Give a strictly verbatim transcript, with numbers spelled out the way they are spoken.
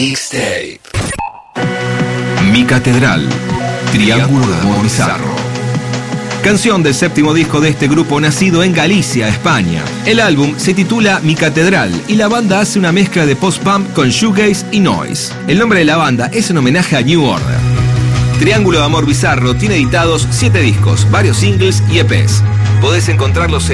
Mixtape. Mi Catedral. Triángulo de Amor Bizarro. Canción del séptimo disco de este grupo nacido en Galicia, España. El álbum se titula Mi Catedral y la banda hace una mezcla de post-punk con shoegaze y noise. El nombre de la banda es en homenaje a New Order. Triángulo de Amor Bizarro tiene editados siete discos, varios singles y E Pes. Podés encontrarlos en